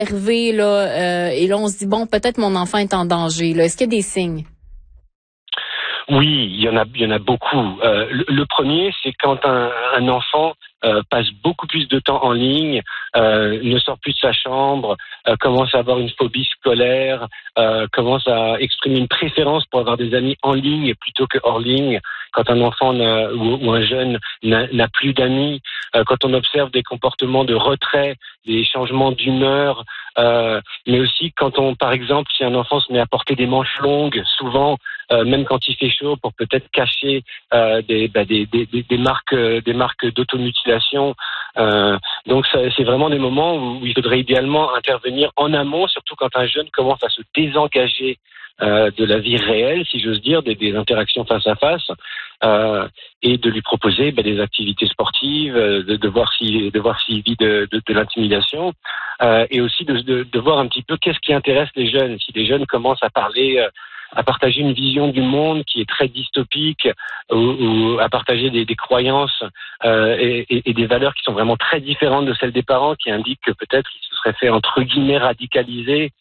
arrivé là, et là on se dit bon, peut-être mon enfant est en danger. Là, est-ce qu'il y a des signes? Oui, il y en a beaucoup. Le premier, c'est quand un enfant passe beaucoup plus de temps en ligne, ne sort plus de sa chambre, commence à avoir une phobie scolaire, commence à exprimer une préférence pour avoir des amis en ligne plutôt que hors ligne. Quand un enfant ou un jeune n'a plus d'amis, quand on observe des comportements de retrait, des changements d'humeur, mais aussi quand par exemple, si un enfant se met à porter des manches longues, souvent, même quand il fait chaud, pour peut-être cacher des marques d'automutilation. Donc c'est vraiment des moments où il faudrait idéalement intervenir en amont, surtout quand un jeune commence à se désengager de la vie réelle, si j'ose dire, des interactions face à face, et de lui proposer des activités sportives, de voir s'il vit de l'intimidation, et aussi de voir un petit peu qu'est-ce qui intéresse les jeunes. Si les jeunes commencent à partager une vision du monde qui est très dystopique, ou à partager des croyances et des valeurs qui sont vraiment très différentes de celles des parents, qui indiquent que peut-être ils se seraient fait entre guillemets radicaliser.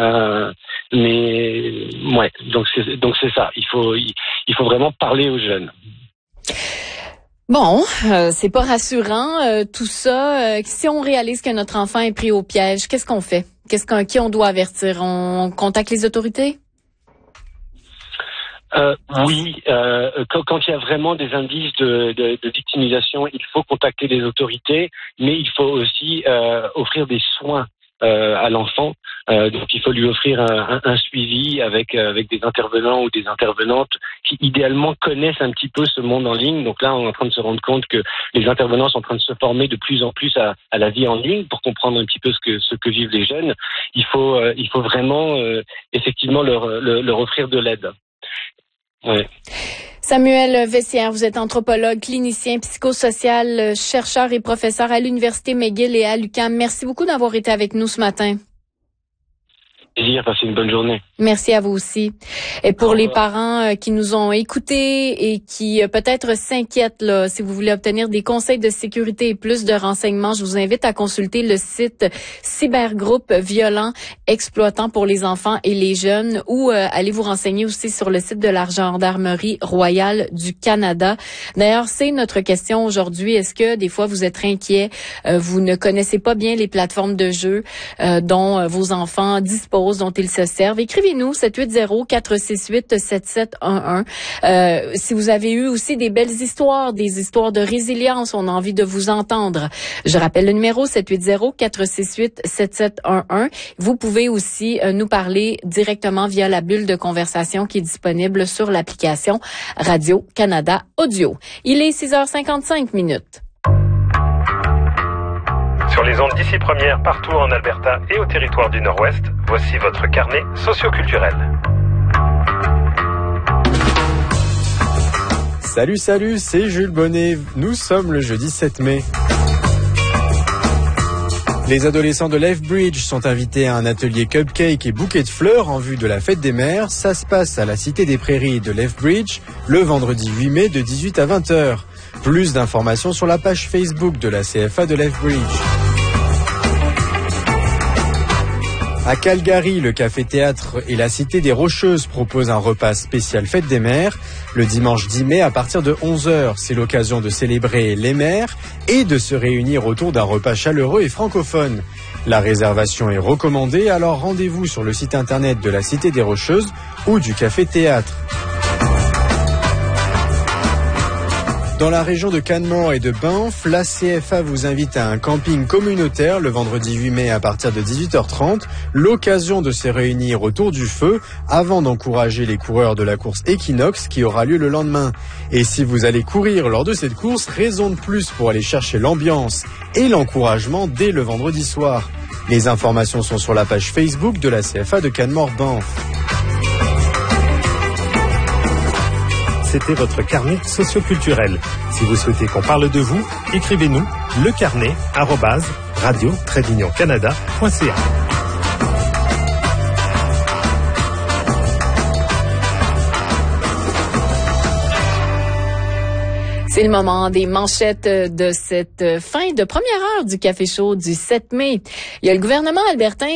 Mais ouais, donc c'est ça. Il faut vraiment parler aux jeunes. Bon, c'est pas rassurant tout ça. Si on réalise que notre enfant est pris au piège, qu'est-ce qu'on fait? Qui on doit avertir? On contacte les autorités? Oui, quand il y a vraiment des indices de victimisation, il faut contacter les autorités, mais il faut aussi offrir des soins à l'enfant. Donc il faut lui offrir un suivi avec des intervenants ou des intervenantes qui idéalement connaissent un petit peu ce monde en ligne. Donc là, on est en train de se rendre compte que les intervenants sont en train de se former de plus en plus à la vie en ligne pour comprendre un petit peu ce que vivent les jeunes. Il faut vraiment effectivement leur offrir de l'aide. Ouais. Samuel Vessière, vous êtes anthropologue, clinicien, psychosocial, chercheur et professeur à l'Université McGill et à l'UQAM. Merci beaucoup d'avoir été avec nous ce matin. Passez une bonne journée. Merci à vous aussi. Et pour les parents qui nous ont écoutés et qui peut-être s'inquiètent, là, si vous voulez obtenir des conseils de sécurité et plus de renseignements, je vous invite à consulter le site Cybergroupe Violent Exploitant pour les enfants et les jeunes, ou allez vous renseigner aussi sur le site de la Gendarmerie royale du Canada. D'ailleurs, c'est notre question aujourd'hui. Est-ce que des fois vous êtes inquiet, vous ne connaissez pas bien les plateformes de jeux dont vos enfants disposent, dont ils se servent? Écrivez-nous 780-468-7711. Si vous avez eu aussi des belles histoires, des histoires de résilience, on a envie de vous entendre. Je rappelle le numéro 780-468-7711. Vous pouvez aussi nous parler directement via la bulle de conversation qui est disponible sur l'application Radio-Canada Audio. Il est 6h55 minutes. Sur les ondes d'ici première, partout en Alberta et au territoire du Nord-Ouest, voici votre carnet socioculturel. Salut, c'est Jules Bonnet. Nous sommes le jeudi 7 mai. Les adolescents de Lethbridge sont invités à un atelier cupcake et bouquet de fleurs en vue de la fête des mères. Ça se passe à la Cité des Prairies de Lethbridge le vendredi 8 mai de 18 à 20h. Plus d'informations sur la page Facebook de la CFA de Lethbridge. À Calgary, le Café-Théâtre et la Cité des Rocheuses proposent un repas spécial Fête des Mères. Le dimanche 10 mai à partir de 11h, c'est l'occasion de célébrer les mères et de se réunir autour d'un repas chaleureux et francophone. La réservation est recommandée, alors rendez-vous sur le site internet de la Cité des Rocheuses ou du Café-Théâtre. Dans la région de Canmore et de Banff, la CFA vous invite à un camping communautaire le vendredi 8 mai à partir de 18h30, l'occasion de se réunir autour du feu avant d'encourager les coureurs de la course Equinox qui aura lieu le lendemain. Et si vous allez courir lors de cette course, raison de plus pour aller chercher l'ambiance et l'encouragement dès le vendredi soir. Les informations sont sur la page Facebook de la CFA de Canmore-Banff. C'était votre carnet socioculturel. Si vous souhaitez qu'on parle de vous, écrivez-nous lecarnet@radio-canada.ca. C'est le moment des manchettes de cette fin de première heure du Café Chaud du 7 mai. Il y a le gouvernement albertain